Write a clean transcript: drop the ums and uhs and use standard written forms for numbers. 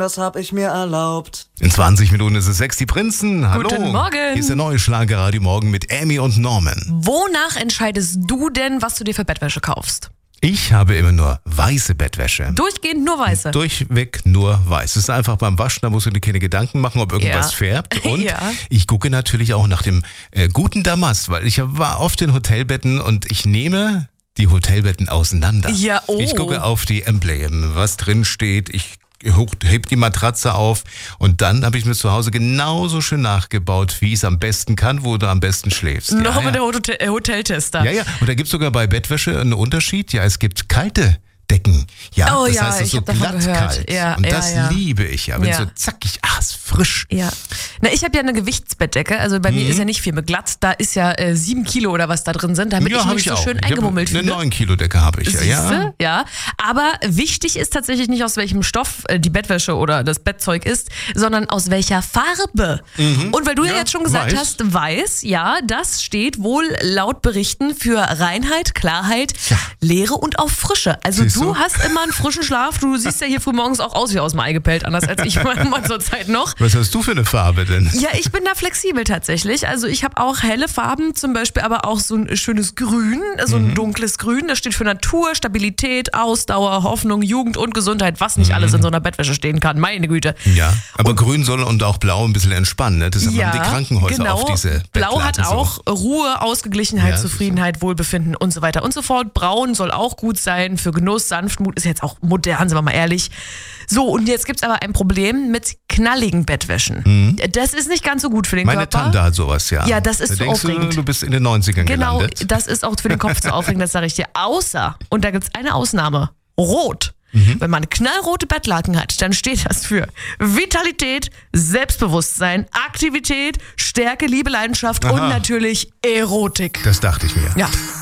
Das hab ich mir erlaubt. In 20 Minuten ist es 6, die Prinzen. Hallo. Guten Morgen. Hier ist der neue Schlagerradio Morgen mit Amy und Norman. Wonach entscheidest du denn, was du dir für Bettwäsche kaufst? Ich habe immer nur weiße Bettwäsche. Durchgehend nur weiße? Durchweg nur weiß. Es ist einfach beim Waschen, da musst du dir keine Gedanken machen, ob irgendwas färbt. Und ich gucke natürlich auch nach dem guten Damast, weil ich war oft in Hotelbetten und ich nehme die Hotelbetten auseinander. Ja, oh. Ich gucke auf die Embleme, was drin steht. Ich heb die Matratze auf und dann habe ich mir zu Hause genauso schön nachgebaut, wie ich es am besten kann, wo du am besten schläfst. Noch mit der Hoteltester. Ja, und da gibt es sogar bei Bettwäsche einen Unterschied. Ja, es gibt kalte Decken. Ja, oh, das ja, heißt, es ist so glattkalt. Ja, und das liebe ich ja. Wenn so zackig, ist frisch. Ja. Na, ich habe ja eine Gewichtsbettdecke. Also bei mir ist ja nicht viel mit glatt. Da ist ja 7 Kilo oder was da drin sind, damit ich mich so schön eingemummelt fühle. Eine 9 Kilo Decke habe ich ja. Ja. Aber wichtig ist tatsächlich nicht, aus welchem Stoff die Bettwäsche oder das Bettzeug ist, sondern aus welcher Farbe. Und weil du ja jetzt schon gesagt hast, weiß, ja, das steht wohl laut Berichten für Reinheit, Klarheit, Leere und auch Frische. Also du hast immer einen frischen Schlaf. Du siehst ja hier früh morgens auch aus wie aus dem Ei gepellt, anders als ich mal zur Zeit noch. Was hast du für eine Farbe denn? Ja, ich bin da flexibel tatsächlich. Also ich habe auch helle Farben, zum Beispiel aber auch so ein schönes Grün, so ein dunkles Grün. Das steht für Natur, Stabilität, Ausdauer, Hoffnung, Jugend und Gesundheit, was nicht alles in so einer Bettwäsche stehen kann. Meine Güte. Ja, aber Grün soll und auch Blau ein bisschen entspannen. Ne? Das haben die Krankenhäuser auf diese Blau hat auch Ruhe, Ausgeglichenheit, Zufriedenheit, Wohlbefinden und so weiter und so fort. Braun soll auch gut sein für Genuss, Sanftmut, ist jetzt auch modern, sind wir mal ehrlich. So, und jetzt gibt's aber ein Problem mit knalligen Bettwäschen. Das ist nicht ganz so gut für den Körper. Meine Tante hat sowas, ja. Ja, das ist da so aufregend. Du bist in den 90ern gelandet. Genau, das ist auch für den Kopf so aufregend, das sage ich dir. Außer, und da gibt's eine Ausnahme, Rot. Wenn man knallrote Bettlaken hat, dann steht das für Vitalität, Selbstbewusstsein, Aktivität, Stärke, Liebe, Leidenschaft und natürlich Erotik. Das dachte ich mir. Ja.